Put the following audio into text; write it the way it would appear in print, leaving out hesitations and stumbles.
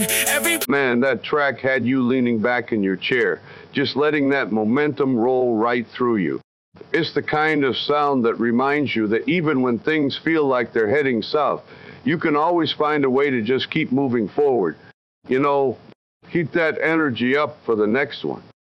Man, that track had you leaning back in your chair, just letting that momentum roll right through you. It's the kind of sound that reminds you that even when things feel like they're heading south, you can always find a way to just keep moving forward. You know, keep that energy up for the next one.